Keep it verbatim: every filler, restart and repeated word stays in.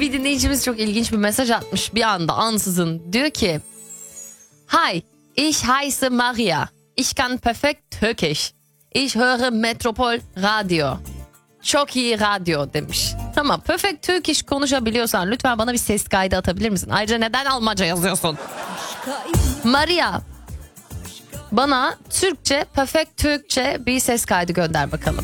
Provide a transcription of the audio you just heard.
Bir dinleyicimiz çok ilginç bir mesaj atmış bir anda ansızın. Diyor ki: Hi, ich heiße Maria. Ich kann perfekt Türkisch. Ich höre Metropol Radio. Çok iyi radyo demiş. Tamam, perfect Turkish konuşabiliyorsan lütfen bana bir ses kaydı atabilir misin? Ayrıca neden Almanca yazıyorsun? Maria, bana Türkçe, perfect Türkçe bir ses kaydı gönder bakalım.